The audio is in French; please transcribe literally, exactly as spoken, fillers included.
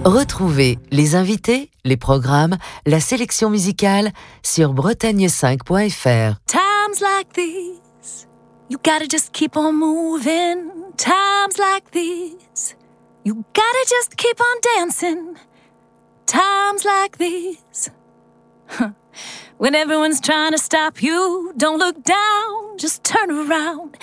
Retrouvez les invités, les programmes, la sélection musicale sur bretagne cinq point f r. Times like these, you gotta just keep on moving. Times like these, you gotta just keep on dancing. Times like these, when everyone's trying to stop you, don't look down, just turn around